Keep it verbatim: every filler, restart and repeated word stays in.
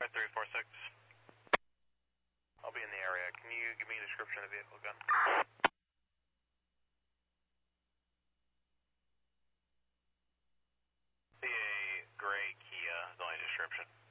three four six. I'll be in the area. Can you give me a description of the vehicle again? See a gray Kia is the only description.